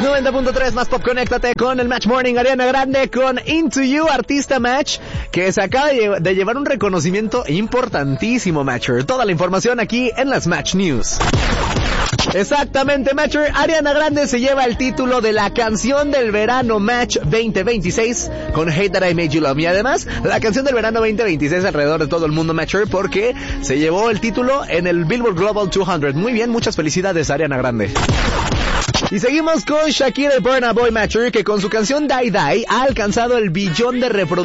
90.3 más pop, conéctate con el Match Morning. Ariana Grande con Into You, artista Match, que se acaba de llevar un reconocimiento importantísimo, Matcher. Toda la información aquí en las Match News. Exactamente, Matcher. Ariana Grande se lleva el título de la canción del verano Match 2026 con Hate That I Made You Love Me. Además, la canción del verano 2026 alrededor de todo el mundo, Matcher, porque se llevó el título en el Billboard Global 200. Muy bien, muchas felicidades, Ariana Grande. Y seguimos con Shakira y Burna Boy, Matcher, que con su canción Die Die ha alcanzado el 1 billón de reproducciones